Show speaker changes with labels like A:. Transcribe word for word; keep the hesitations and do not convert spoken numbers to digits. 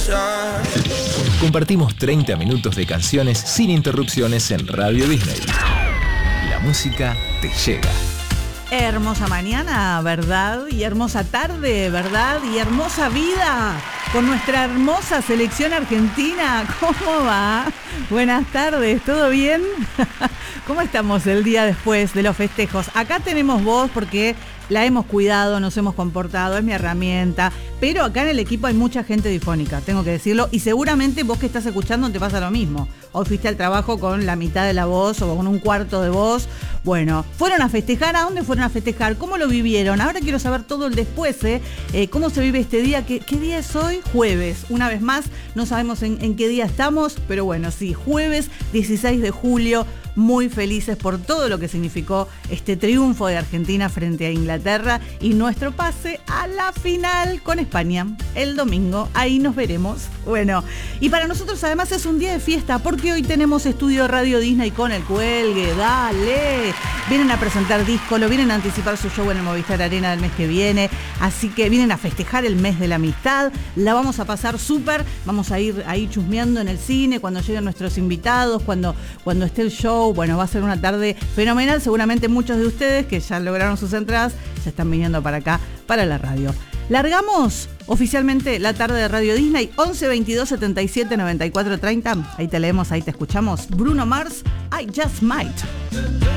A: Compartimos treinta minutos de canciones sin interrupciones en Radio Disney. La música te llega.
B: Hermosa mañana, ¿verdad? Y hermosa tarde, ¿verdad? Y hermosa vida con nuestra hermosa selección argentina. ¿Cómo va? Buenas tardes, ¿todo bien? ¿Cómo estamos el día después de los festejos? Acá tenemos voz porque la hemos cuidado, nos hemos comportado, es mi herramienta, pero acá en el equipo hay mucha gente difónica, tengo que decirlo, y seguramente vos que estás escuchando te pasa lo mismo. Hoy fuiste al trabajo con la mitad de la voz o con un cuarto de voz. Bueno, ¿fueron a festejar? ¿A dónde fueron a festejar? ¿Cómo lo vivieron? Ahora quiero saber todo el después, ¿eh? Eh, ¿Cómo se vive este día? ¿Qué, qué día es hoy? Jueves. Una vez más, no sabemos en, en qué día estamos, pero bueno, sí, jueves dieciséis de julio. Muy felices por todo lo que significó este triunfo de Argentina frente a Inglaterra y nuestro pase a la final con España el domingo. Ahí nos veremos. Bueno, y para nosotros además es un día de fiesta porque hoy tenemos estudio Radio Disney con el cuelgue. Dale, vienen a presentar disco, lo vienen a anticipar su show en el Movistar Arena del mes que viene, así que vienen a festejar el mes de la amistad. La vamos a pasar súper, vamos a ir ahí chusmeando en el cine cuando lleguen nuestros invitados, cuando, cuando esté el show. Bueno, va a ser una tarde fenomenal. Seguramente muchos de ustedes que ya lograron sus entradas ya están viniendo para acá, para la radio. Largamos oficialmente la tarde de Radio Disney, once veintidós setenta y siete noventa y cuatro treinta. Ahí te leemos, ahí te escuchamos. Bruno Mars, I Just Might.